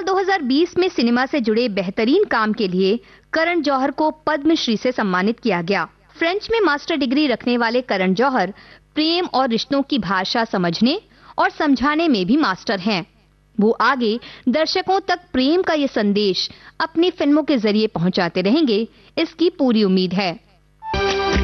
साल 2020 में सिनेमा से जुड़े बेहतरीन काम के लिए करण जौहर को पद्मश्री से सम्मानित किया गया। फ्रेंच में मास्टर डिग्री रखने वाले करण जौहर प्रेम और रिश्तों की भाषा समझने और समझाने में भी मास्टर हैं। वो आगे दर्शकों तक प्रेम का ये संदेश अपनी फिल्मों के जरिए पहुंचाते रहेंगे, इसकी पूरी उम्मीद है।